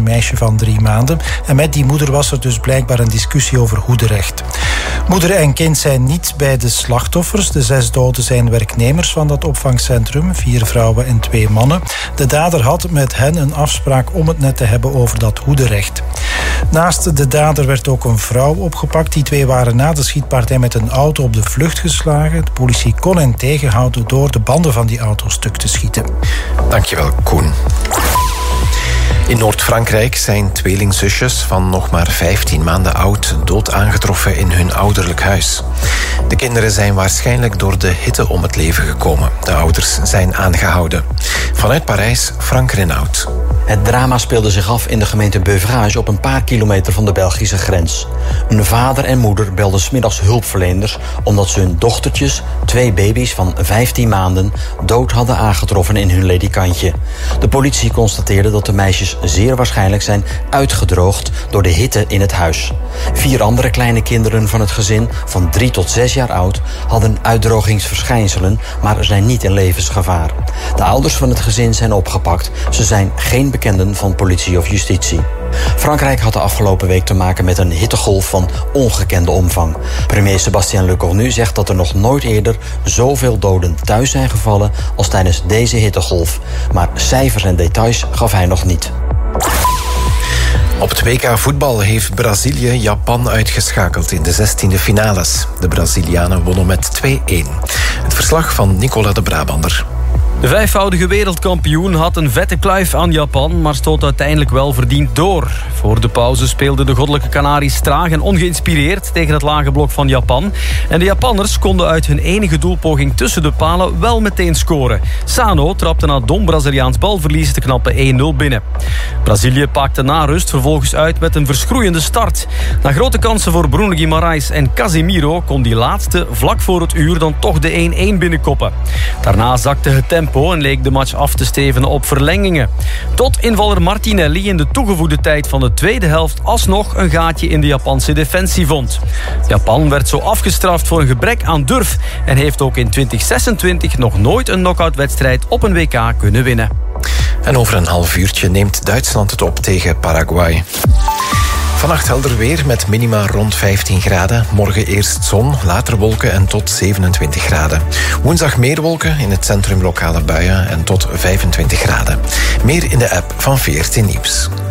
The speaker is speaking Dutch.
meisje van 3 maanden. En met die moeder was er dus blijkbaar een discussie over hoederecht. Moeder en kind zijn niet bij de slachtoffers. De 6 doden zijn werknemers van dat opvangcentrum. 4 vrouwen en 2 mannen. De dader had met hen een afspraak om het net te hebben over dat hoederecht. Naast de dader werd ook een vrouw opgepakt. Die 2 waren na de schietpartij met een auto op de vlucht geslagen. De politie kon hen tegenhouden door de banden van die auto stuk te schieten. Dankjewel, Koen. In Noord-Frankrijk zijn tweelingzusjes van nog maar 15 maanden oud dood aangetroffen in hun ouderlijk huis. De kinderen zijn waarschijnlijk door de hitte om het leven gekomen. De ouders zijn aangehouden. Vanuit Parijs, Frank Renaud. Het drama speelde zich af in de gemeente Beuvrages op een paar kilometer van de Belgische grens. Een vader en moeder belden 's middags hulpverleners omdat ze hun dochtertjes, 2 baby's van 15 maanden, dood hadden aangetroffen in hun ledikantje. De politie constateerde dat de meisjes zeer waarschijnlijk zijn uitgedroogd door de hitte in het huis. 4 andere kleine kinderen van het gezin, van 3 tot 6 jaar oud, hadden uitdrogingsverschijnselen, maar zijn niet in levensgevaar. De ouders van het gezin zijn opgepakt. Ze zijn geen bekenden van politie of justitie. Frankrijk had de afgelopen week te maken met een hittegolf van ongekende omvang. Premier Sébastien Lecornu zegt dat er nog nooit eerder zoveel doden thuis zijn gevallen als tijdens deze hittegolf. Maar cijfers en details gaf hij nog niet. Op het WK voetbal heeft Brazilië Japan uitgeschakeld in de 16e finales. De Brazilianen wonnen met 2-1. Het verslag van Nicola de Brabander. De 5-voudige wereldkampioen had een vette kluif aan Japan, maar stoot uiteindelijk wel verdiend door. Voor de pauze speelden de goddelijke Canaries traag en ongeïnspireerd tegen het lage blok van Japan. En de Japanners konden uit hun enige doelpoging tussen de palen wel meteen scoren. Sano trapte na dom Braziliaans balverlies de knappe 1-0 binnen. Brazilië pakte na rust vervolgens uit met een verschroeiende start. Na grote kansen voor Bruno Guimarães en Casemiro kon die laatste vlak voor het uur dan toch de 1-1 binnenkoppen. Daarna zakte het tempo en leek de match af te stevenen op verlengingen. Tot invaller Martinelli in de toegevoegde tijd van de tweede helft alsnog een gaatje in de Japanse defensie vond. Japan werd zo afgestraft voor een gebrek aan durf en heeft ook in 2026 nog nooit een knock-outwedstrijd op een WK kunnen winnen. En over een half uurtje neemt Duitsland het op tegen Paraguay. Vannacht helder weer met minima rond 15 graden. Morgen eerst zon, later wolken en tot 27 graden. Woensdag meer wolken, in het centrum lokale buien en tot 25 graden. Meer in de app van VRT Nieuws.